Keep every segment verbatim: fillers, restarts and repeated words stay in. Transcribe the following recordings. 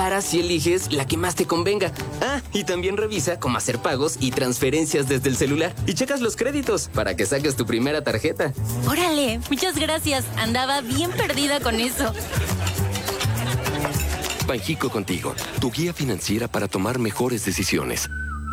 comparas y eliges la que más te convenga. Ah, y también revisa cómo hacer pagos y transferencias desde el celular. Y checas los créditos para que saques tu primera tarjeta. ¡Órale! Muchas gracias. Andaba bien perdida con eso. Banxico Contigo, tu guía financiera para tomar mejores decisiones.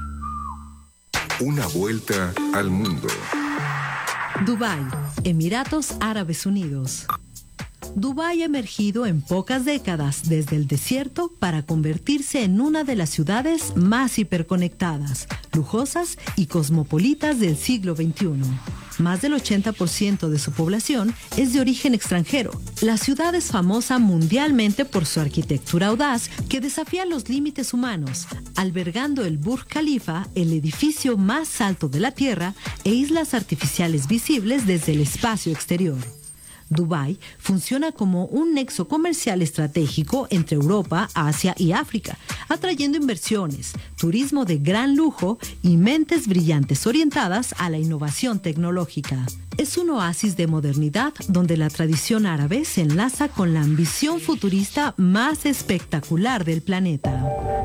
Una vuelta al mundo. Dubái, Emiratos Árabes Unidos. Dubái ha emergido en pocas décadas desde el desierto para convertirse en una de las ciudades más hiperconectadas, lujosas y cosmopolitas del siglo veintiuno. Más del ochenta por ciento de su población es de origen extranjero. La ciudad es famosa mundialmente por su arquitectura audaz que desafía los límites humanos, albergando el Burj Khalifa, el edificio más alto de la Tierra, e islas artificiales visibles desde el espacio exterior. Dubái funciona como un nexo comercial estratégico entre Europa, Asia y África, atrayendo inversiones, turismo de gran lujo y mentes brillantes orientadas a la innovación tecnológica. Es un oasis de modernidad donde la tradición árabe se enlaza con la ambición futurista más espectacular del planeta.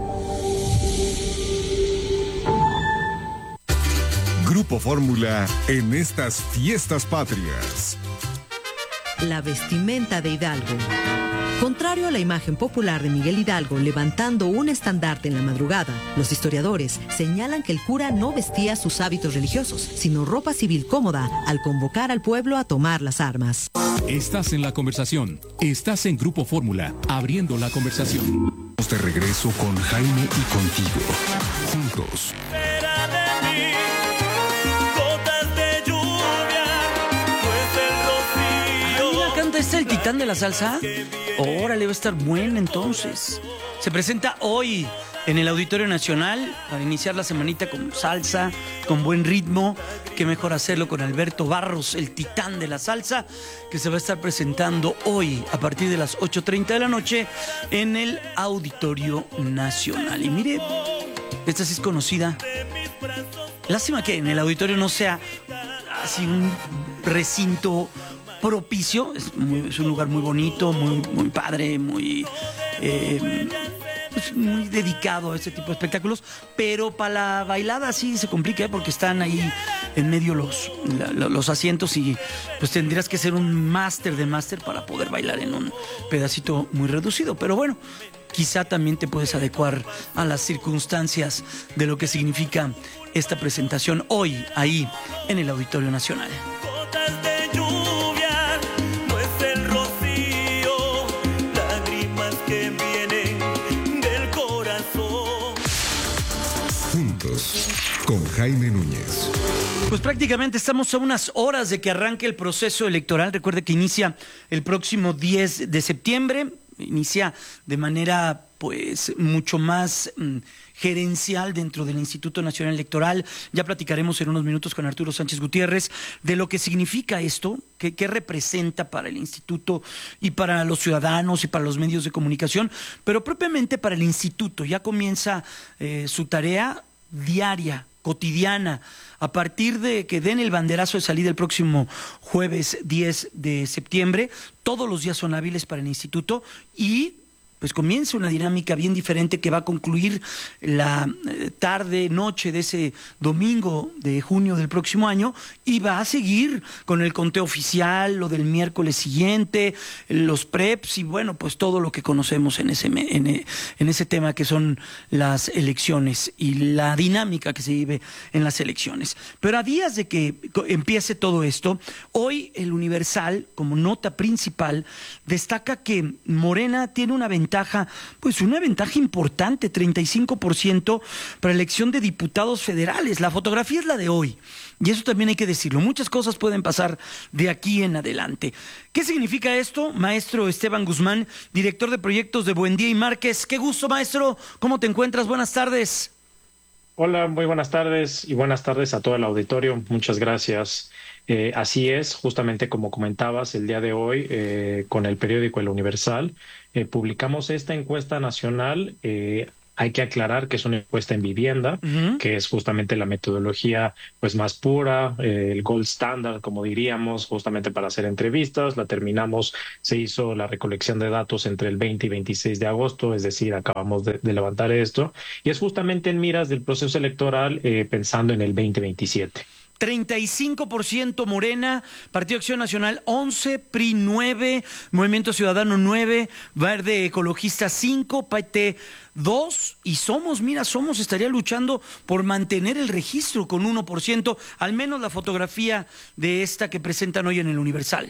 Grupo Fórmula en estas fiestas patrias. La vestimenta de Hidalgo. Contrario a la imagen popular de Miguel Hidalgo levantando un estandarte en la madrugada, los historiadores señalan que el cura no vestía sus hábitos religiosos, sino ropa civil cómoda al convocar al pueblo a tomar las armas. Estás en la conversación. Estás en Grupo Fórmula, abriendo la conversación. De regreso con Jaime y contigo. Juntos. ¿Este es el titán de la salsa? Órale, va a estar buena entonces. Se presenta hoy en el Auditorio Nacional para iniciar la semanita con salsa, con buen ritmo. Qué mejor hacerlo con Alberto Barros, el titán de la salsa, que se va a estar presentando hoy a partir de las ocho treinta de la noche en el Auditorio Nacional. Y mire, esta sí es conocida. Lástima que en el auditorio no sea así un recinto propicio, es, muy, es un lugar muy bonito, muy, muy padre, muy, eh, pues muy dedicado a este tipo de espectáculos, pero para la bailada sí se complica, ¿eh? Porque están ahí en medio los, la, los asientos y pues tendrías que ser un máster de máster para poder bailar en un pedacito muy reducido, pero bueno, quizá también te puedes adecuar a las circunstancias de lo que significa esta presentación hoy, ahí, en el Auditorio Nacional. Juntos, con Jaime Núñez. Pues prácticamente estamos a unas horas de que arranque el proceso electoral. Recuerde que inicia el próximo diez de septiembre. Inicia de manera pues mucho más mm, gerencial dentro del Instituto Nacional Electoral. Ya platicaremos en unos minutos con Arturo Sánchez Gutiérrez de lo que significa esto, qué, qué representa para el instituto y para los ciudadanos y para los medios de comunicación, pero propiamente para el instituto. Ya comienza eh, su tarea diaria, cotidiana, a partir de que den el banderazo de salida el próximo jueves diez de septiembre. Todos los días son hábiles para el instituto y pues comienza una dinámica bien diferente que va a concluir la tarde, noche de ese domingo de junio del próximo año y va a seguir con el conteo oficial, lo del miércoles siguiente, los preps y bueno, pues todo lo que conocemos en ese, en, en ese tema que son las elecciones y la dinámica que se vive en las elecciones. Pero a días de que empiece todo esto, hoy el Universal, como nota principal, destaca que Morena tiene una ventaja pues una ventaja importante, treinta y cinco por ciento para elección de diputados federales. La fotografía es la de hoy, y eso también hay que decirlo. Muchas cosas pueden pasar de aquí en adelante. ¿Qué significa esto? Maestro Esteban Guzmán, director de proyectos de Buendía y Márquez. Qué gusto, maestro. ¿Cómo te encuentras? Buenas tardes. Hola, muy buenas tardes y buenas tardes a todo el auditorio. Muchas gracias. Eh, así es, justamente como comentabas, el día de hoy eh, con el periódico El Universal eh, publicamos esta encuesta nacional eh, Hay que aclarar que es una encuesta en vivienda, Uh-huh. que es justamente la metodología pues más pura, eh, el gold standard, como diríamos, justamente para hacer entrevistas. La terminamos, se hizo la recolección de datos entre el veinte y veintiséis de agosto, es decir, acabamos de, de levantar esto, y es justamente en miras del proceso electoral eh, pensando en el veinte veintisiete. treinta y cinco por ciento Morena, Partido Acción Nacional once, P R I nueve, Movimiento Ciudadano nueve, Verde Ecologista cinco, P T dos y Somos, mira, Somos estaría luchando por mantener el registro con uno por ciento, al menos la fotografía de esta que presentan hoy en el Universal.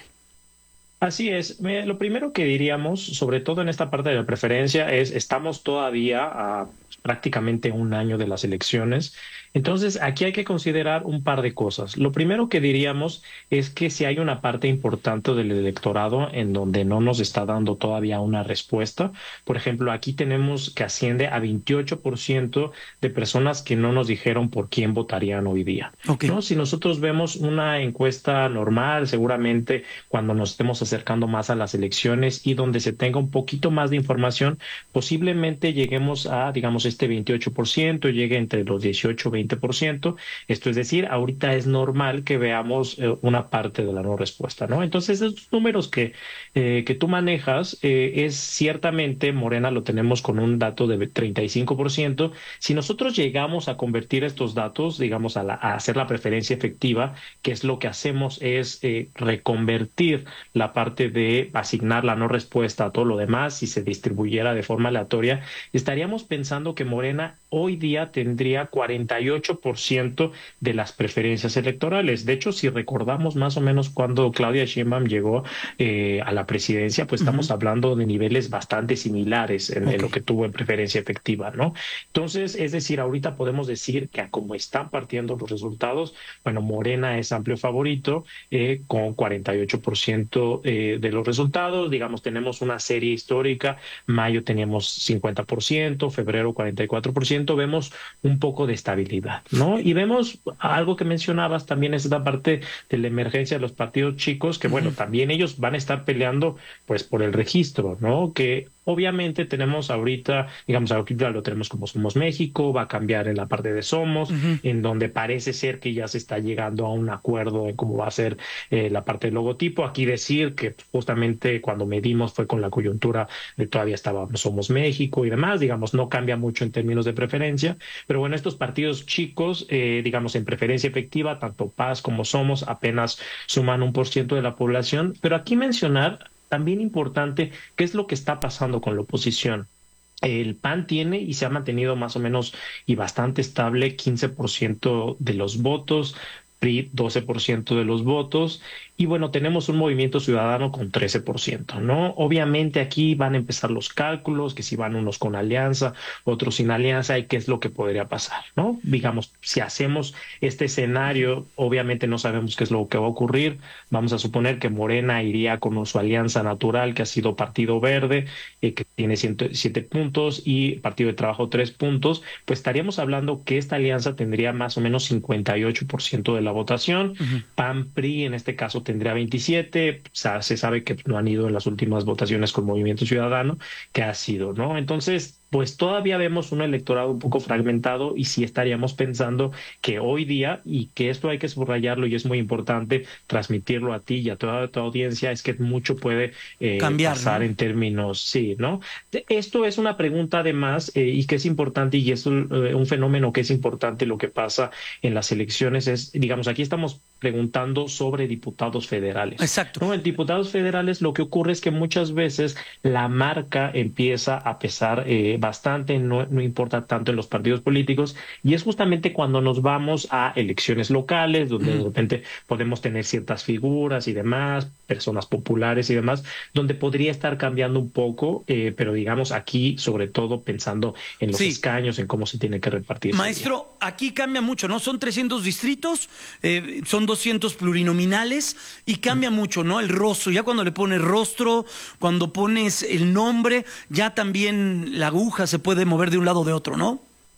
Así es. Me- Lo primero que diríamos, sobre todo en esta parte de la preferencia, es estamos todavía a prácticamente un año de las elecciones. Entonces, aquí hay que considerar un par de cosas. Lo primero que diríamos es que si hay una parte importante del electorado en donde no nos está dando todavía una respuesta. Por ejemplo, aquí tenemos que asciende a veintiocho por ciento de personas que no nos dijeron por quién votarían hoy día. Ok. ¿No? Si nosotros vemos una encuesta normal, seguramente cuando nos estemos acercando más a las elecciones y donde se tenga un poquito más de información, posiblemente lleguemos a, digamos, este veintiocho por ciento, llegue entre los dieciocho y veinte por ciento. Esto es decir, ahorita es normal que veamos eh, una parte de la no respuesta, ¿no? Entonces, esos números que, eh, que tú manejas, eh, es ciertamente, Morena lo tenemos con un dato de treinta y cinco por ciento. Si nosotros llegamos a convertir estos datos, digamos, a, la, a hacer la preferencia efectiva, que es lo que hacemos es eh, reconvertir la parte de asignar la no respuesta a todo lo demás, si se distribuyera de forma aleatoria, estaríamos pensando que Morena hoy día tendría cuarenta y ocho por ciento de las preferencias electorales. De hecho, si recordamos más o menos cuando Claudia Sheinbaum llegó eh, a la presidencia, pues estamos uh-huh. hablando de niveles bastante similares en, okay. en lo que tuvo en preferencia efectiva, ¿no? Entonces, es decir, ahorita podemos decir que a como están partiendo los resultados, bueno, Morena es amplio favorito eh, con cuarenta y ocho por ciento eh, de los resultados. Digamos, tenemos una serie histórica, mayo teníamos cincuenta por ciento, febrero cuarenta y cuatro por ciento, vemos un poco de estabilidad, ¿no? Y vemos algo que mencionabas también, es esta parte de la emergencia de los partidos chicos, que bueno, uh-huh. también ellos van a estar peleando pues por el registro, ¿no? Que obviamente tenemos ahorita, digamos, ahorita lo tenemos como Somos México, va a cambiar en la parte de Somos, uh-huh. en donde parece ser que ya se está llegando a un acuerdo en cómo va a ser eh, la parte del logotipo. Aquí decir que justamente cuando medimos fue con la coyuntura de todavía estaba Somos México y demás, digamos, no cambia mucho en términos de preferencia, pero bueno, estos partidos chicos, eh, digamos, en preferencia efectiva, tanto Paz como Somos apenas suman un por ciento de la población, pero aquí mencionar también importante qué es lo que está pasando con la oposición. El P A N tiene y se ha mantenido más o menos y bastante estable quince por ciento de los votos, P R I doce por ciento de los votos, y bueno, tenemos un Movimiento Ciudadano con trece por ciento, ¿no? Obviamente aquí van a empezar los cálculos, que si van unos con alianza, otros sin alianza, y qué es lo que podría pasar, ¿no? Digamos, si hacemos este escenario, obviamente no sabemos qué es lo que va a ocurrir. Vamos a suponer que Morena iría con su alianza natural, que ha sido Partido Verde, eh, que tiene ciento siete puntos, y Partido de Trabajo tres puntos, pues estaríamos hablando que esta alianza tendría más o menos cincuenta y ocho por ciento de la votación. Uh-huh. P A N P R I en este caso tendría veintisiete, o sea, se sabe que no han ido en las últimas votaciones con Movimiento Ciudadano, que ha sido, ¿no? Entonces, pues todavía vemos un electorado un poco fragmentado y sí estaríamos pensando que hoy día, y que esto hay que subrayarlo y es muy importante transmitirlo a ti y a toda tu audiencia, es que mucho puede eh, cambiar, pasar, ¿no? En términos, sí, ¿no? Esto es una pregunta además eh, y que es importante, y es un, eh, un fenómeno que es importante lo que pasa en las elecciones, es, digamos, aquí estamos preguntando sobre diputados federales. Exacto. ¿No? En diputados federales lo que ocurre es que muchas veces la marca empieza a pesar eh, bastante, no, no importa tanto en los partidos políticos, y es justamente cuando nos vamos a elecciones locales, donde mm. de repente podemos tener ciertas figuras y demás, personas populares y demás, donde podría estar cambiando un poco, eh, pero digamos aquí sobre todo pensando en los sí. escaños, en cómo se tiene que repartir. Maestro, aquí cambia mucho, ¿no? Son trescientos distritos, eh, son doscientos plurinominales y cambia mm. mucho, ¿no? El rostro, ya cuando le pones rostro, cuando pones el nombre, ya también la aguja se puede mover de un lado o de otro, ¿no?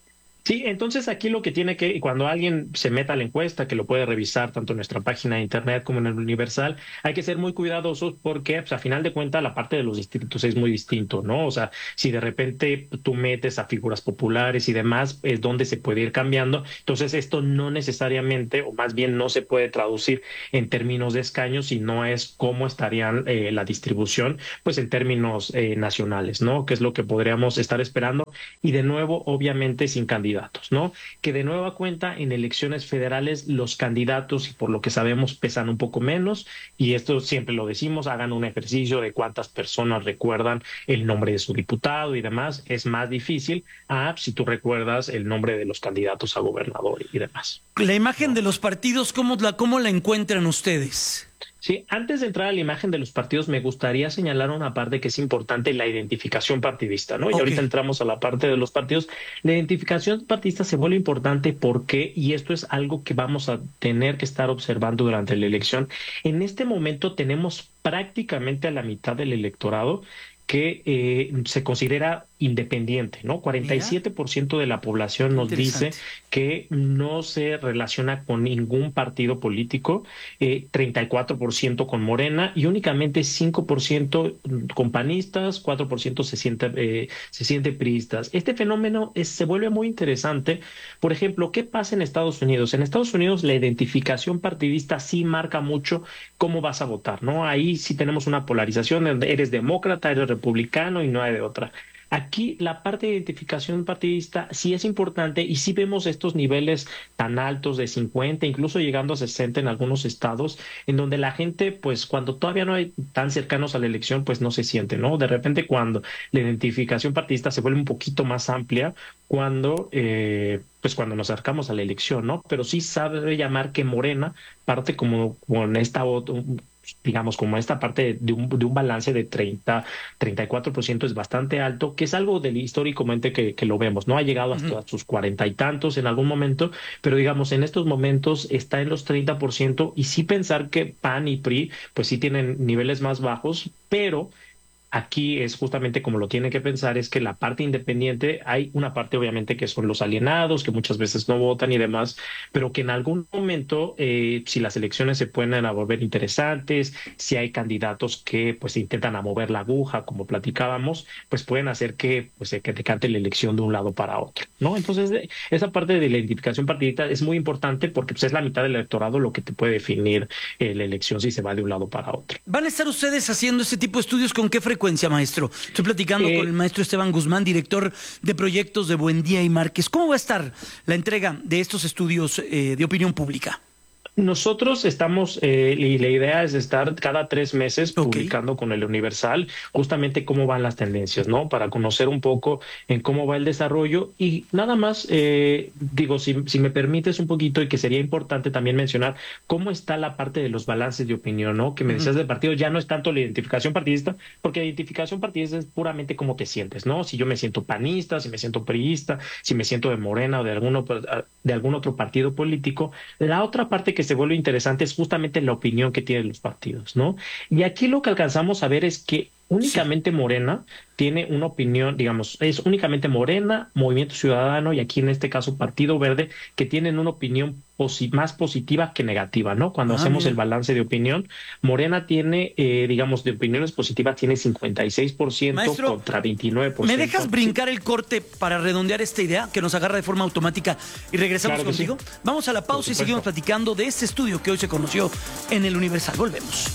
Sí, entonces aquí lo que tiene que, cuando alguien se meta a la encuesta, que lo puede revisar tanto en nuestra página de internet como en el Universal, hay que ser muy cuidadosos porque, pues, a final de cuentas, la parte de los distritos es muy distinto, ¿no? O sea, si de repente tú metes a figuras populares y demás, es donde se puede ir cambiando. Entonces, esto no necesariamente, o más bien no se puede traducir en términos de escaños, sino es cómo estarían eh, la distribución, pues en términos eh, nacionales, ¿no? Que es lo que podríamos estar esperando. Y de nuevo, obviamente, sin candidatos. Datos, ¿no? Que de nueva cuenta en elecciones federales los candidatos, y por lo que sabemos, pesan un poco menos, y esto siempre lo decimos, hagan un ejercicio de cuántas personas recuerdan el nombre de su diputado y demás. Es más difícil a si tú recuerdas el nombre de los candidatos a gobernador y demás. La imagen de los partidos, ¿cómo la, cómo la encuentran ustedes? Sí, antes de entrar a la imagen de los partidos, me gustaría señalar una parte que es importante, la identificación partidista, ¿no? Y okay. Ahorita entramos a la parte de los partidos. La identificación partidista se vuelve importante porque, y esto es algo que vamos a tener que estar observando durante la elección, en este momento tenemos prácticamente a la mitad del electorado que eh, se considera independiente, ¿no? cuarenta y siete por ciento de la población nos dice que no se relaciona con ningún partido político, eh, treinta y cuatro por ciento con Morena y únicamente cinco por ciento con panistas, cuatro por ciento se siente, eh, se siente priistas. Este fenómeno es, se vuelve muy interesante. Por ejemplo, ¿qué pasa en Estados Unidos? En Estados Unidos la identificación partidista sí marca mucho cómo vas a votar, ¿no? Ahí sí tenemos una polarización, eres demócrata, eres republicano y no hay de otra. Aquí la parte de identificación partidista sí es importante y sí vemos estos niveles tan altos de cincuenta, incluso llegando a sesenta en algunos estados, en donde la gente, pues cuando todavía no hay tan cercanos a la elección, pues no se siente, ¿no? De repente cuando la identificación partidista se vuelve un poquito más amplia, cuando eh, pues cuando nos acercamos a la elección, ¿no? Pero sí sabe llamar que Morena parte como con esta digamos, como esta parte de un, de un balance de treinta, treinta y cuatro por ciento es bastante alto, que es algo del históricamente que, que lo vemos, ¿no? Ha llegado hasta uh-huh. sus cuarenta y tantos en algún momento, pero digamos, en estos momentos está en los treinta por ciento y sí pensar que P A N y P R I, pues sí tienen niveles más bajos, pero aquí es justamente como lo tienen que pensar, es que la parte independiente, hay una parte obviamente que son los alienados, que muchas veces no votan y demás, pero que en algún momento, eh, si las elecciones se pueden a volver interesantes, si hay candidatos que pues intentan a mover la aguja, como platicábamos, pues pueden hacer que pues que decante la elección de un lado para otro, ¿no? Entonces, esa parte de la identificación partidista es muy importante porque pues, es la mitad del electorado lo que te puede definir eh, la elección si se va de un lado para otro. ¿Van a estar ustedes haciendo este tipo de estudios con qué frecuencia? Maestro, estoy platicando eh, con el maestro Esteban Guzmán, director de proyectos de Buendía y Márquez. ¿Cómo va a estar la entrega de estos estudios eh, de opinión pública? Nosotros estamos, eh, y la idea es estar cada tres meses okay. publicando con el Universal justamente cómo van las tendencias, ¿no? Para conocer un poco en cómo va el desarrollo y nada más, eh, digo, si, si me permites un poquito y que sería importante también mencionar cómo está la parte de los balances de opinión, ¿no? Que me decías uh-huh. del partido, ya no es tanto la identificación partidista, porque la identificación partidista es puramente cómo te sientes, ¿no? Si yo me siento panista, si me siento priista, si me siento de Morena o de algún, de algún otro partido político. La otra parte que se vuelve interesante es justamente la opinión que tienen los partidos, ¿no? Y aquí lo que alcanzamos a ver es que únicamente Morena tiene una opinión, digamos, es únicamente Morena, Movimiento Ciudadano y aquí en este caso Partido Verde, que tienen una opinión posi- más positiva que negativa, ¿no? Cuando ah, hacemos mira. el balance de opinión, Morena tiene, eh, digamos, de opiniones positivas tiene cincuenta y seis por ciento Maestro, contra veintinueve por ciento. ¿Me dejas brincar el corte para redondear esta idea que nos agarra de forma automática y regresamos claro contigo? Sí. Vamos a la pausa y seguimos platicando de este estudio que hoy se conoció en el Universal. Volvemos.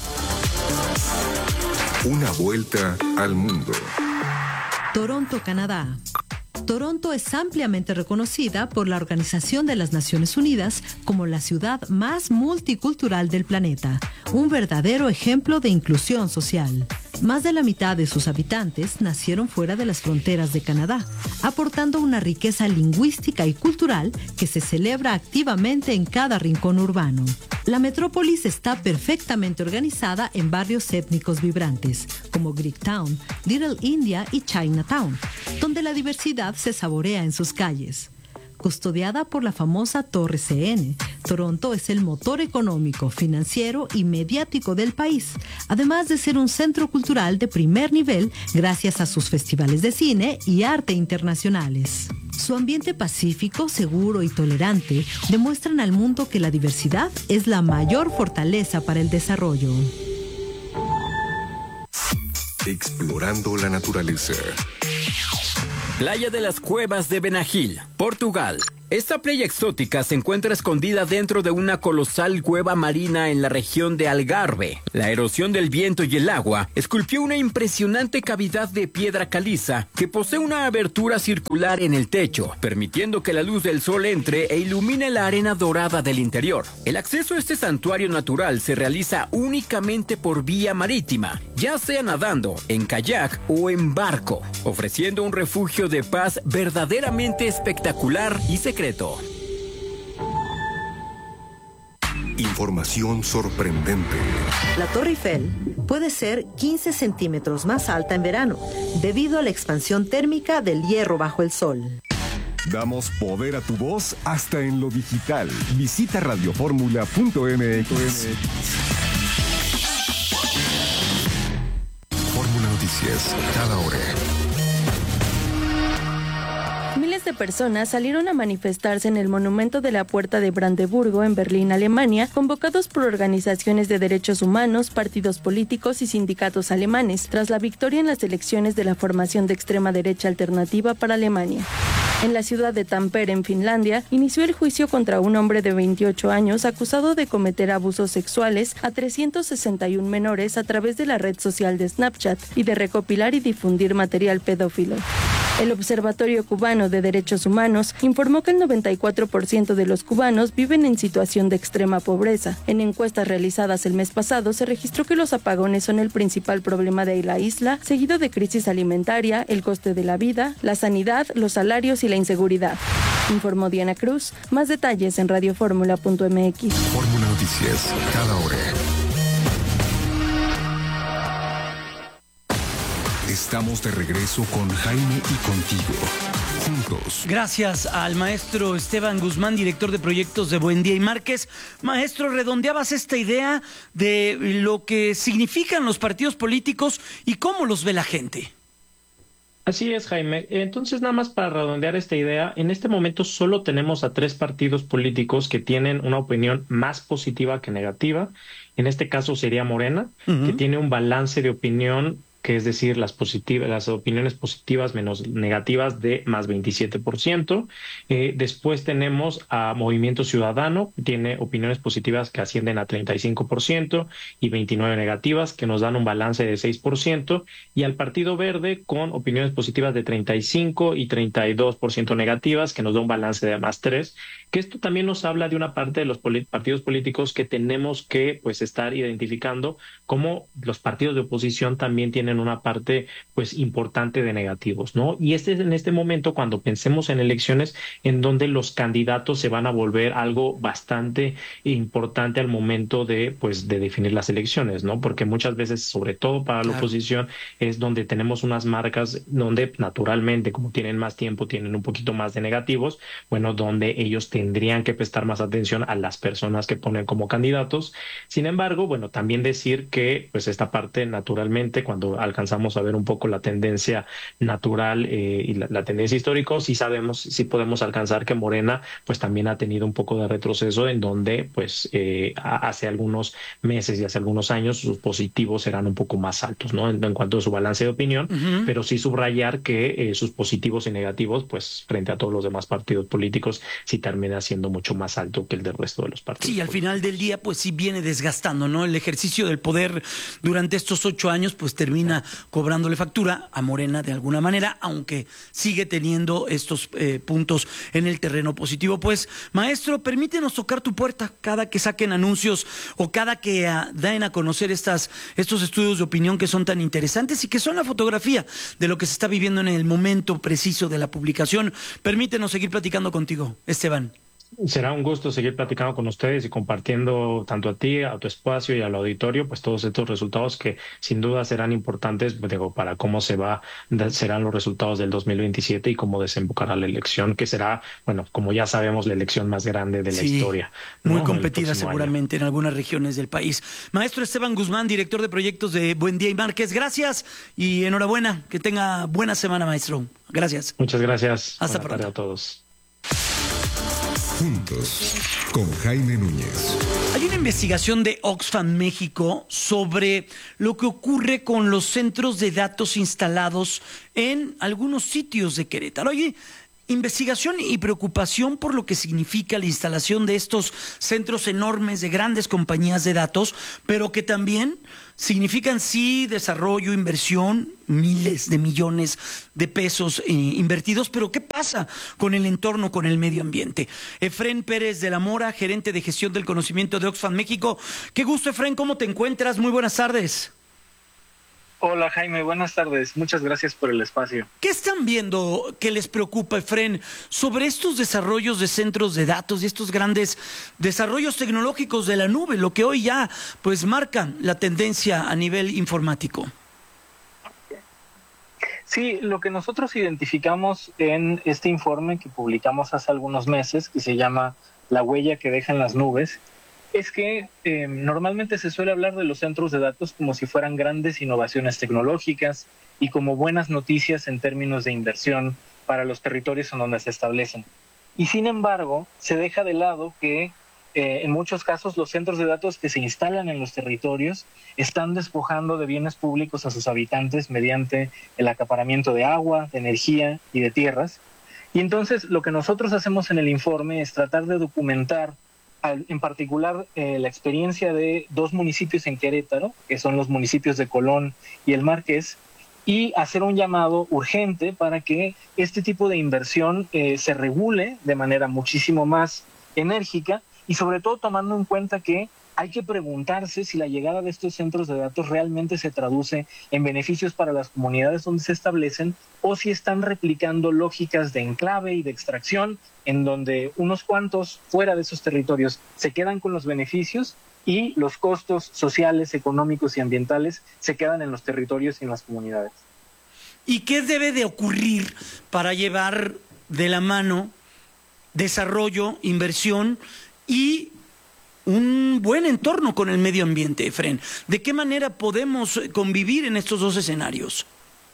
Una vuelta al mundo. Toronto, Canadá. Toronto es ampliamente reconocida por la Organización de las Naciones Unidas como la ciudad más multicultural del planeta, un verdadero ejemplo de inclusión social. Más de la mitad de sus habitantes nacieron fuera de las fronteras de Canadá, aportando una riqueza lingüística y cultural que se celebra activamente en cada rincón urbano. La metrópolis está perfectamente organizada en barrios étnicos vibrantes, como Greektown, Little India y Chinatown, donde la diversidad se saborea en sus calles. custodiada por la famosa Torre C N. Toronto es el motor económico, financiero y mediático del país, además de ser un centro cultural de primer nivel gracias a sus festivales de cine y arte internacionales. Su ambiente pacífico, seguro y tolerante demuestran al mundo que la diversidad es la mayor fortaleza para el desarrollo. Explorando la naturaleza. Playa de las Cuevas de Benagil, Portugal. Esta playa exótica se encuentra escondida dentro de una colosal cueva marina en la región de Algarve. La erosión del viento y el agua esculpió una impresionante cavidad de piedra caliza que posee una abertura circular en el techo, permitiendo que la luz del sol entre e ilumine la arena dorada del interior. El acceso a este santuario natural se realiza únicamente por vía marítima, ya sea nadando, en kayak o en barco, ofreciendo un refugio de paz verdaderamente espectacular y secreto. Información sorprendente. La Torre Eiffel puede ser quince centímetros más alta en verano, debido a la expansión térmica del hierro bajo el sol. Damos poder a tu voz hasta en lo digital. Visita radioformula punto m x. Fórmula Noticias, cada hora. Miles de personas salieron a manifestarse en el monumento de la Puerta de Brandeburgo en Berlín, Alemania, convocados por organizaciones de derechos humanos, partidos políticos y sindicatos alemanes, tras la victoria en las elecciones de la formación de extrema derecha alternativa para Alemania. En la ciudad de Tampere, en Finlandia, inició el juicio contra un hombre de veintiocho años acusado de cometer abusos sexuales a trescientos sesenta y uno menores a través de la red social de Snapchat y de recopilar y difundir material pedófilo. El Observatorio Cubano de Derechos Humanos informó que el noventa y cuatro por ciento de los cubanos viven en situación de extrema pobreza. En encuestas realizadas el mes pasado se registró que los apagones son el principal problema de la isla, seguido de crisis alimentaria, el coste de la vida, la sanidad, los salarios y la inseguridad. Informó Diana Cruz. Más detalles en radioformula punto m x. Fórmula Noticias, cada hora. Estamos de regreso con Jaime y contigo. Juntos. Gracias al maestro Esteban Guzmán, director de proyectos de Buen Día y Márquez. Maestro, redondeabas esta idea de lo que significan los partidos políticos y cómo los ve la gente. Así es, Jaime. Entonces, nada más para redondear esta idea, en este momento solo tenemos a tres partidos políticos que tienen una opinión más positiva que negativa. En este caso sería Morena, uh-huh. que tiene un balance de opinión, que es decir, las positivas, las opiniones positivas menos negativas de más veintisiete por ciento. Eh, después tenemos a Movimiento Ciudadano, que tiene opiniones positivas que ascienden a treinta y cinco por ciento y veintinueve negativas, que nos dan un balance de seis por ciento. Y al Partido Verde, con opiniones positivas de treinta y cinco y treinta y dos por ciento negativas, que nos da un balance de más tres. Que esto también nos habla de una parte de los polit- partidos políticos que tenemos que pues estar identificando, como los partidos de oposición también tienen una parte pues importante de negativos, ¿no? Y este es en este momento cuando pensemos en elecciones en donde los candidatos se van a volver algo bastante importante al momento de pues de definir las elecciones, ¿no? Porque muchas veces, sobre todo para la claro. oposición, es donde tenemos unas marcas donde naturalmente, como tienen más tiempo, tienen un poquito más de negativos, bueno, donde ellos tendrían que prestar más atención a las personas que ponen como candidatos. Sin embargo, bueno, también decir que pues esta parte naturalmente cuando alcanzamos a ver un poco la tendencia natural eh, y la, la tendencia histórica, sí sabemos, sí podemos alcanzar que Morena pues también ha tenido un poco de retroceso en donde pues eh, hace algunos meses y hace algunos años sus positivos eran un poco más altos, ¿no? En, en cuanto a su balance de opinión, uh-huh. pero sí subrayar que eh, sus positivos y negativos pues frente a todos los demás partidos políticos sí termina siendo mucho más alto que el del resto de los partidos. Sí, al final del día pues sí viene desgastando, ¿no? El ejercicio del poder durante estos ocho años pues termina cobrándole factura a Morena de alguna manera, aunque sigue teniendo estos eh, puntos en el terreno positivo. Pues, maestro, permítenos tocar tu puerta cada que saquen anuncios o cada que uh, den a conocer estas, estos estudios de opinión que son tan interesantes y que son la fotografía de lo que se está viviendo en el momento preciso de la publicación. Permítenos seguir platicando contigo, Esteban. Será un gusto seguir platicando con ustedes y compartiendo tanto a ti, a tu espacio y al auditorio, pues todos estos resultados que sin duda serán importantes, pues, digo, para cómo se va, serán los resultados del dos mil veintisiete y cómo desembocará la elección, que será, bueno, como ya sabemos, la elección más grande de la sí, historia. Muy ¿no? competida seguramente año. En algunas regiones del país. Maestro Esteban Guzmán, director de proyectos de Buen Día y Márquez, gracias y enhorabuena. Que tenga buena semana, maestro. Gracias. Muchas gracias. Hasta Buena pronto. tarde a todos. Juntos, con Jaime Núñez. Hay una investigación de Oxfam México sobre lo que ocurre con los centros de datos instalados en algunos sitios de Querétaro. Hay investigación y preocupación por lo que significa la instalación de estos centros enormes de grandes compañías de datos, pero que también significan sí desarrollo, inversión, miles de millones de pesos eh, invertidos, pero ¿qué pasa con el entorno, con el medio ambiente? Efrén Pérez de la Mora, gerente de gestión del conocimiento de Oxfam México. Qué gusto, Efrén, ¿cómo te encuentras? Muy buenas tardes. Hola Jaime, buenas tardes. Muchas gracias por el espacio. ¿Qué están viendo que les preocupa, Efrén, sobre estos desarrollos de centros de datos y estos grandes desarrollos tecnológicos de la nube, lo que hoy ya pues marca la tendencia a nivel informático? Sí, lo que nosotros identificamos en este informe que publicamos hace algunos meses, que se llama La huella que dejan las nubes, es que eh, normalmente se suele hablar de los centros de datos como si fueran grandes innovaciones tecnológicas y como buenas noticias en términos de inversión para los territorios en donde se establecen. Y sin embargo, se deja de lado que eh, en muchos casos los centros de datos que se instalan en los territorios están despojando de bienes públicos a sus habitantes mediante el acaparamiento de agua, de energía y de tierras. Y entonces lo que nosotros hacemos en el informe es tratar de documentar en particular eh, la experiencia de dos municipios en Querétaro, que son los municipios de Colón y El Marqués, y hacer un llamado urgente para que este tipo de inversión eh, se regule de manera muchísimo más enérgica y sobre todo tomando en cuenta que hay que preguntarse si la llegada de estos centros de datos realmente se traduce en beneficios para las comunidades donde se establecen o si están replicando lógicas de enclave y de extracción en donde unos cuantos fuera de esos territorios se quedan con los beneficios y los costos sociales, económicos y ambientales se quedan en los territorios y en las comunidades. ¿Y qué debe de ocurrir para llevar de la mano desarrollo, inversión y un buen entorno con el medio ambiente, Efrén? ¿De qué manera podemos convivir en estos dos escenarios?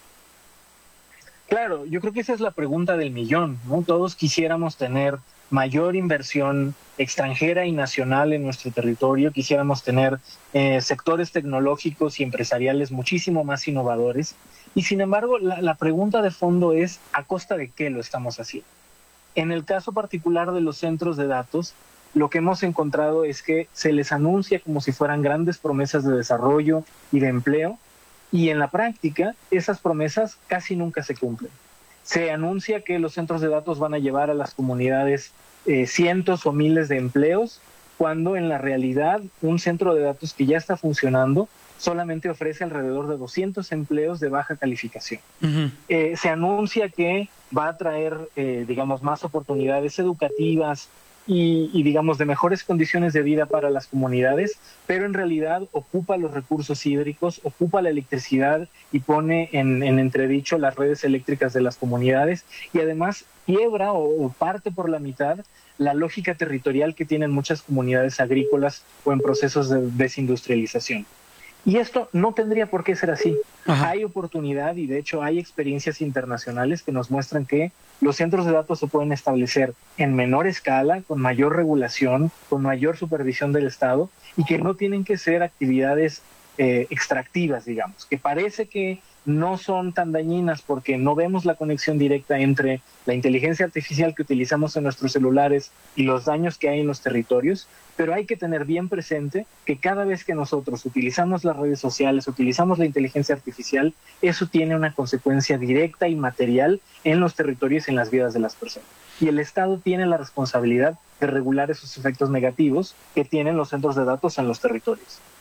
Claro, yo creo que esa es la pregunta del millón, ¿no? Todos quisiéramos tener mayor inversión extranjera y nacional en nuestro territorio, quisiéramos tener eh, sectores tecnológicos y empresariales muchísimo más innovadores, y sin embargo la, la pregunta de fondo es ¿a costa de qué lo estamos haciendo? En el caso particular de los centros de datos, lo que hemos encontrado es que se les anuncia como si fueran grandes promesas de desarrollo y de empleo, y en la práctica esas promesas casi nunca se cumplen. Se anuncia que los centros de datos van a llevar a las comunidades eh, cientos o miles de empleos, cuando en la realidad un centro de datos que ya está funcionando solamente ofrece alrededor de doscientos empleos de baja calificación. Uh-huh. Eh, se anuncia que va a traer, eh, digamos, más oportunidades educativas, Y, y digamos de mejores condiciones de vida para las comunidades, pero en realidad ocupa los recursos hídricos, ocupa la electricidad y pone en, en entredicho las redes eléctricas de las comunidades y además quiebra o, o parte por la mitad la lógica territorial que tienen muchas comunidades agrícolas o en procesos de desindustrialización. Y esto no tendría por qué ser así. Ajá. Hay oportunidad y de hecho hay experiencias internacionales que nos muestran que los centros de datos se pueden establecer en menor escala, con mayor regulación, con mayor supervisión del Estado y que no tienen que ser actividades eh, extractivas, digamos, que parece que no son tan dañinas porque no vemos la conexión directa entre la inteligencia artificial que utilizamos en nuestros celulares y los daños que hay en los territorios, pero hay que tener bien presente que cada vez que nosotros utilizamos las redes sociales, utilizamos la inteligencia artificial, eso tiene una consecuencia directa y material en los territorios y en las vidas de las personas. Y el Estado tiene la responsabilidad de regular esos efectos negativos que tienen los centros de datos en los territorios.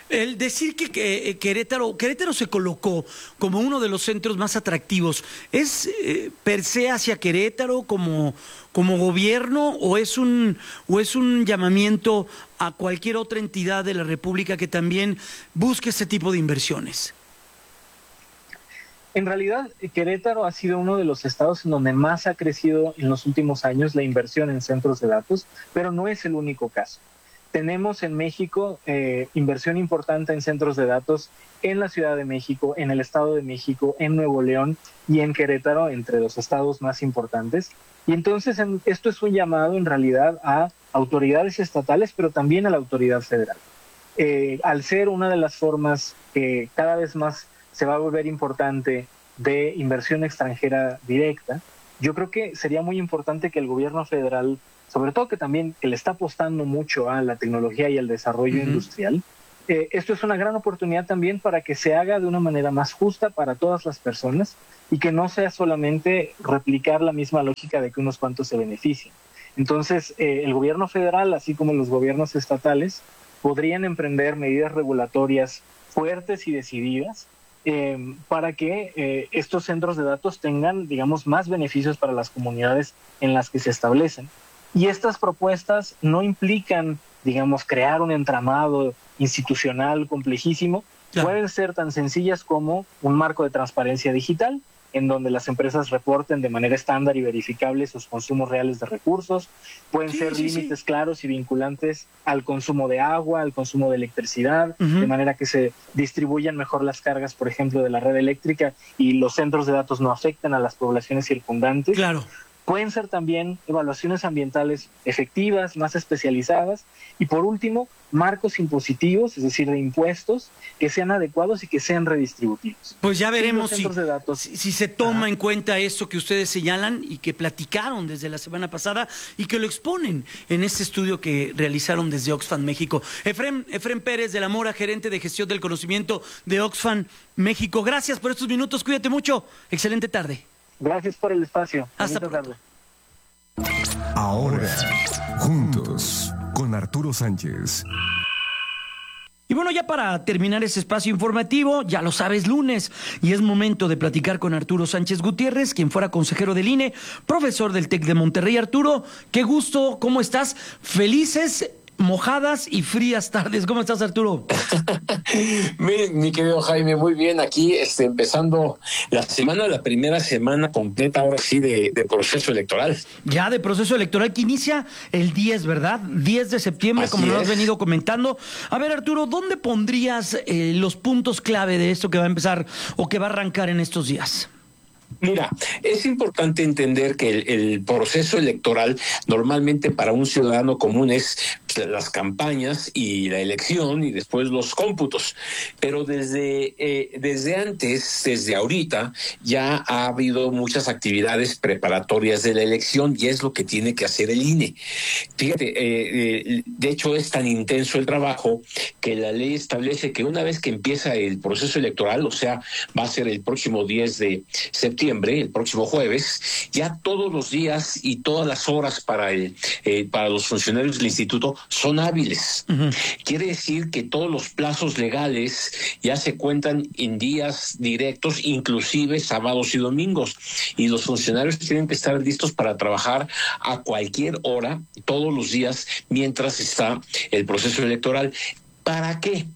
El decir que, que Querétaro, Querétaro se colocó como uno de los centros más atractivos, ¿es eh, per se hacia Querétaro como, como gobierno o es un o es un llamamiento a cualquier otra entidad de la República que también busque este tipo de inversiones? En realidad, Querétaro ha sido uno de los estados en donde más ha crecido en los últimos años la inversión en centros de datos, pero no es el único caso. Tenemos en México eh, inversión importante en centros de datos en la Ciudad de México, en el Estado de México, en Nuevo León y en Querétaro, entre los estados más importantes. Y entonces en, esto es un llamado en realidad a autoridades estatales, pero también a la autoridad federal. Eh, al ser una de las formas que cada vez más se va a volver importante de inversión extranjera directa, yo creo que sería muy importante que el gobierno federal, sobre todo que también que le está apostando mucho a la tecnología y al desarrollo uh-huh. industrial, eh, esto es una gran oportunidad también para que se haga de una manera más justa para todas las personas y que no sea solamente replicar la misma lógica de que unos cuantos se beneficien. Entonces, eh, el gobierno federal, así como los gobiernos estatales, podrían emprender medidas regulatorias fuertes y decididas eh, para que eh, estos centros de datos tengan, digamos, más beneficios para las comunidades en las que se establecen. Y estas propuestas no implican, digamos, crear un entramado institucional complejísimo. Claro. Pueden ser tan sencillas como un marco de transparencia digital, en donde las empresas reporten de manera estándar y verificable sus consumos reales de recursos. Pueden sí, ser sí, límites sí. claros y vinculantes al consumo de agua, al consumo de electricidad, uh-huh. de manera que se distribuyan mejor las cargas, por ejemplo, de la red eléctrica y los centros de datos no afecten a las poblaciones circundantes. Claro. Pueden ser también evaluaciones ambientales efectivas, más especializadas. Y por último, marcos impositivos, es decir, de impuestos, que sean adecuados y que sean redistributivos. Pues ya veremos si, datos, si, si se toma Ajá. en cuenta esto que ustedes señalan y que platicaron desde la semana pasada y que lo exponen en este estudio que realizaron desde Oxfam México. Efrem, Efrem Pérez de la Mora, gerente de gestión del conocimiento de Oxfam México. Gracias por estos minutos, cuídate mucho. Excelente tarde. Gracias por el espacio. Hasta pronto. Ahora, juntos, con Arturo Sánchez. Y bueno, ya para terminar ese espacio informativo, ya lo sabes, lunes, y es momento de platicar con Arturo Sánchez Gutiérrez, quien fuera consejero del I N E, profesor del TEC de Monterrey. Arturo, qué gusto, ¿cómo estás? Felices, mojadas y frías tardes. ¿Cómo estás, Arturo? mi, mi querido Jaime, muy bien. Aquí este, empezando la semana, la primera semana completa, ahora sí, de, de proceso electoral. Ya de proceso electoral que inicia el diez, ¿verdad? diez de septiembre, Así como nos has venido comentando. A ver, Arturo, ¿dónde pondrías eh, los puntos clave de esto que va a empezar o que va a arrancar en estos días? Mira, es importante entender que el, el proceso electoral normalmente para un ciudadano común es las campañas y la elección y después los cómputos, pero desde eh, desde antes, desde ahorita, ya ha habido muchas actividades preparatorias de la elección y es lo que tiene que hacer el I N E. Fíjate, eh, eh, de hecho es tan intenso el trabajo que la ley establece que una vez que empieza el proceso electoral, o sea, va a ser el próximo diez de septiembre, el próximo jueves, ya todos los días y todas las horas para el eh, para los funcionarios del instituto son hábiles. Uh-huh. Quiere decir que todos los plazos legales ya se cuentan en días directos, inclusive sábados y domingos, y los funcionarios tienen que estar listos para trabajar a cualquier hora, todos los días, mientras está el proceso electoral. ¿Para qué?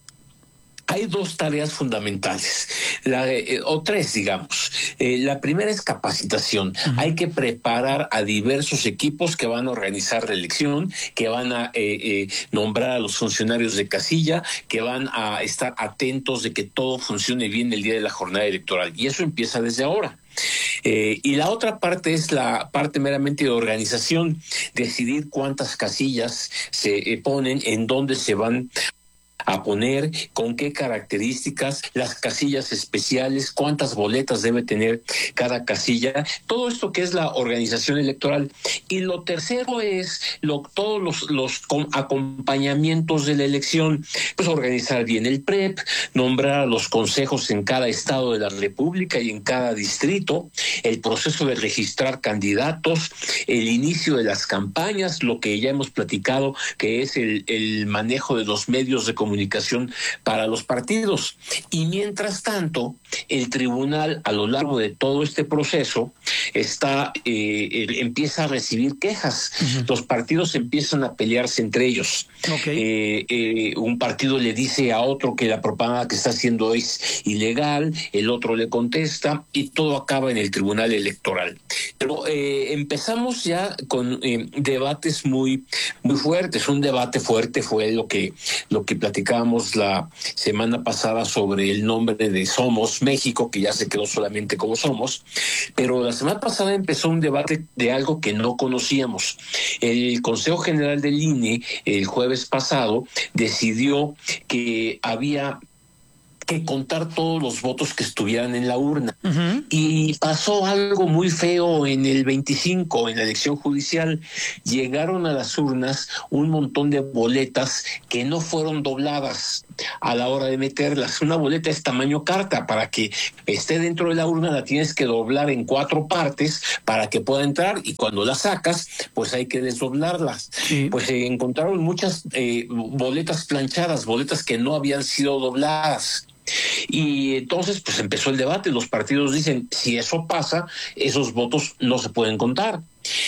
Hay dos tareas fundamentales, la, eh, o tres, digamos. Eh, la primera es capacitación. Uh-huh. Hay que preparar a diversos equipos que van a organizar la elección, que van a eh, eh, nombrar a los funcionarios de casilla, que van a estar atentos de que todo funcione bien el día de la jornada electoral. Y eso empieza desde ahora. Eh, y la otra parte es la parte meramente de organización, decidir cuántas casillas se eh, ponen, en dónde se van a poner, con qué características, las casillas especiales, cuántas boletas debe tener cada casilla, todo esto que es la organización electoral. Y lo tercero es lo, todos los, los acompañamientos de la elección, pues organizar bien el P R E P, nombrar a los consejos en cada estado de la República y en cada distrito, el proceso de registrar candidatos, el inicio de las campañas, lo que ya hemos platicado, que es el, el manejo de los medios de comunicación, comunicación para los partidos. Y mientras tanto, el tribunal, a lo largo de todo este proceso, está eh, empieza a recibir quejas. Uh-huh. Los partidos empiezan a pelearse entre ellos. Okay. Eh, eh, un partido le dice a otro que la propaganda que está haciendo es ilegal, el otro le contesta y todo acaba en el Tribunal Electoral. Pero eh, empezamos ya con eh, debates muy muy fuertes. Un debate fuerte fue lo que lo que platicábamos la semana pasada sobre el nombre de Somos México, que ya se quedó solamente como Somos. Pero la semana pasada empezó un debate de algo que no conocíamos. El Consejo General del I N E el jueves pasado decidió que había que contar todos los votos que estuvieran en la urna. Uh-huh. Y pasó algo muy feo en el veinticinco, en la elección judicial. Llegaron a las urnas un montón de boletas que no fueron dobladas a la hora de meterlas. Una boleta es tamaño carta. Para que esté dentro de la urna la tienes que doblar en cuatro partes para que pueda entrar, y cuando la sacas pues hay que desdoblarlas. Sí. Pues se eh, encontraron muchas eh, boletas planchadas, boletas que no habían sido dobladas. Y entonces pues empezó el debate. Los partidos dicen, si eso pasa, esos votos no se pueden contar.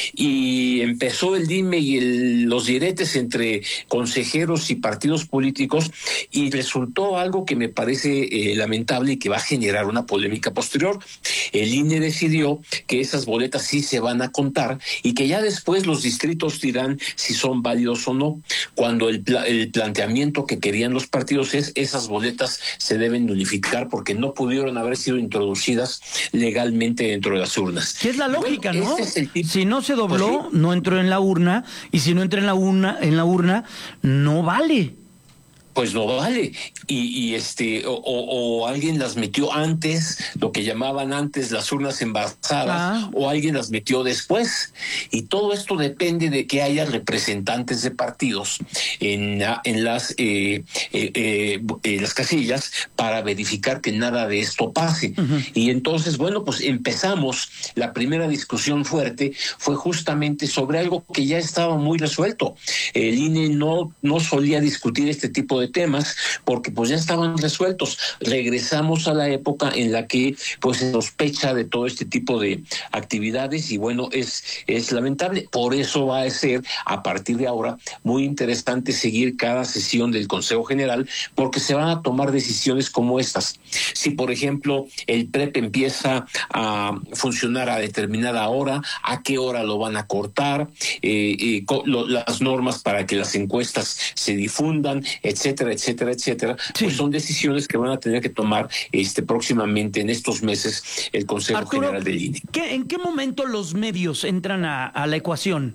Y empezó el dime y el, los diretes entre consejeros y partidos políticos, y resultó algo que me parece eh, lamentable y que va a generar una polémica posterior. El I N E decidió que esas boletas sí se van a contar y que ya después los distritos dirán si son válidos o no, cuando el, pla- el planteamiento que querían los partidos es esas boletas se deben nulificar porque no pudieron haber sido introducidas legalmente dentro de las urnas. ¿Qué es la lógica, bueno, no? Es el tipo... Si no se dobló, pues sí, no entró en la urna, y si no entra en la urna, en la urna, no vale. Pues no vale. Y, y este, o, o alguien las metió antes, lo que llamaban antes las urnas envasadas, ah. o alguien las metió después. Y todo esto depende de que haya representantes de partidos en, en las eh, eh, eh, eh, las casillas para verificar que nada de esto pase. Uh-huh. Y entonces, bueno, pues empezamos. La primera discusión fuerte fue justamente sobre algo que ya estaba muy resuelto. El I N E no, no solía discutir este tipo de de temas porque pues ya estaban resueltos. Regresamos a la época en la que pues se sospecha de todo este tipo de actividades y bueno, es, es lamentable. Por eso va a ser a partir de ahora muy interesante seguir cada sesión del Consejo General, porque se van a tomar decisiones como estas. Si por ejemplo el P R E P empieza a funcionar a determinada hora, a qué hora lo van a cortar, eh, eh, lo, las normas para que las encuestas se difundan, etcétera, etcétera, etcétera, sí. Pues son decisiones que van a tener que tomar este próximamente en estos meses el Consejo Arturo, General del I N E. ¿qué, ¿En qué momento los medios entran a, a la ecuación?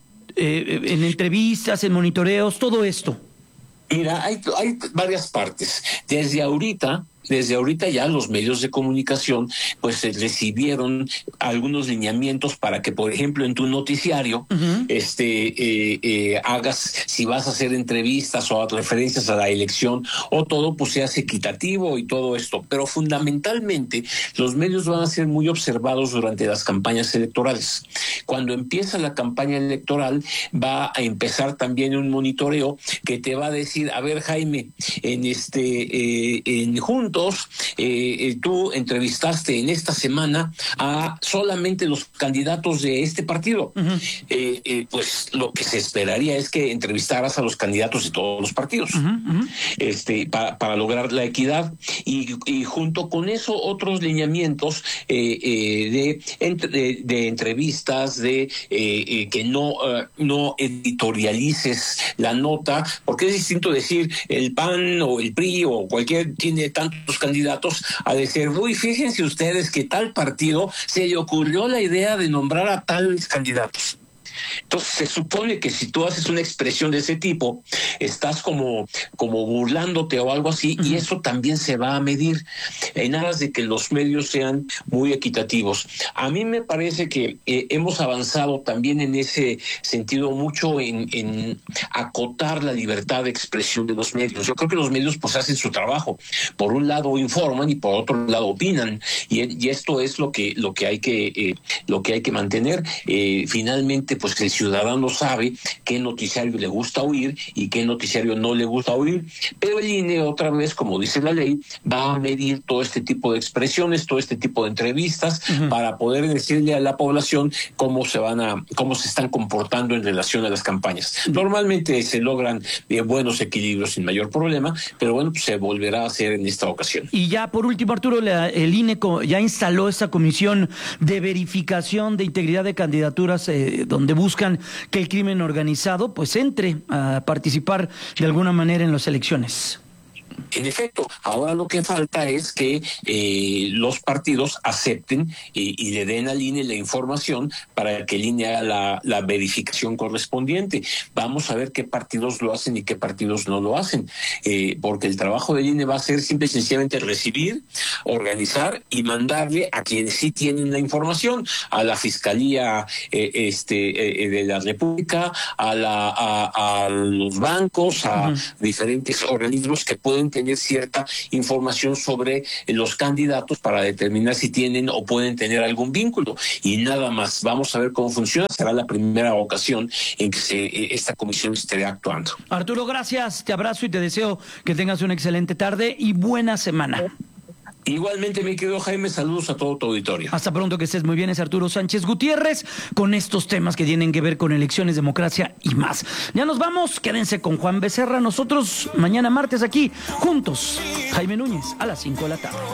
Eh, en entrevistas, en monitoreos, todo esto. Mira, hay, hay varias partes. Desde ahorita... Desde ahorita ya los medios de comunicación pues recibieron algunos lineamientos para que, por ejemplo, en tu noticiario uh-huh. este eh, eh, hagas, si vas a hacer entrevistas o referencias a la elección o todo, pues seas equitativo y todo esto. Pero fundamentalmente los medios van a ser muy observados durante las campañas electorales. Cuando empieza la campaña electoral va a empezar también un monitoreo que te va a decir, a ver, Jaime, en este eh, en junio Eh, eh, tú entrevistaste en esta semana a solamente los candidatos de este partido. Uh-huh. eh, eh, pues lo que se esperaría es que entrevistaras a los candidatos de todos los partidos, uh-huh, uh-huh. este para, para lograr la equidad y, y junto con eso otros lineamientos eh, eh, de, de, de entrevistas, de eh, eh, que no, uh, no editorialices la nota, porque es distinto decir el P A N o el P R I o cualquier tiene tanto los candidatos a decir, uy, fíjense ustedes que tal partido se le ocurrió la idea de nombrar a tales candidatos. Entonces se supone que si tú haces una expresión de ese tipo, estás como, como burlándote o algo así, uh-huh. y eso también se va a medir en aras de que los medios sean muy equitativos. A mí me parece que eh, hemos avanzado también en ese sentido mucho en, en acotar la libertad de expresión de los medios. Yo creo que los medios pues hacen su trabajo. Por un lado informan y por otro lado opinan, y, y esto es lo que, lo que hay que, eh, lo que hay que mantener. Eh, finalmente, pues el ciudadano sabe qué noticiario le gusta oír y qué noticiario no le gusta oír, pero el I N E otra vez, como dice la ley, va a medir todo este tipo de expresiones, todo este tipo de entrevistas, uh-huh. para poder decirle a la población cómo se van a, cómo se están comportando en relación a las campañas. Normalmente se logran eh, buenos equilibrios sin mayor problema, pero bueno, pues se volverá a hacer en esta ocasión. Y ya por último, Arturo, la, el I N E ya instaló esta comisión de verificación de integridad de candidaturas eh, donde buscan que el crimen organizado pues entre a participar de alguna manera en las elecciones. En efecto, ahora lo que falta es que eh, los partidos acepten eh, y le den al I N E la información para que el I N E haga la, la verificación correspondiente. Vamos a ver qué partidos lo hacen y qué partidos no lo hacen, eh, porque el trabajo del I N E va a ser simple y sencillamente recibir, organizar y mandarle a quienes sí tienen la información, a la Fiscalía eh, este, eh, de la República, a, la, a, a los bancos, a uh-huh. diferentes organismos que pueden tener cierta información sobre los candidatos para determinar si tienen o pueden tener algún vínculo, y nada más. Vamos a ver cómo funciona. Será la primera ocasión en que se, esta comisión esté actuando. Arturo, gracias, te abrazo y te deseo que tengas una excelente tarde y buena semana. Igualmente, mi querido Jaime, saludos a todo tu auditorio. Hasta pronto, que estés muy bien. Es Arturo Sánchez Gutiérrez con estos temas que tienen que ver con elecciones, democracia y más. Ya nos vamos, quédense con Juan Becerra. Nosotros mañana martes aquí, juntos, Jaime Núñez, a las cinco de la tarde.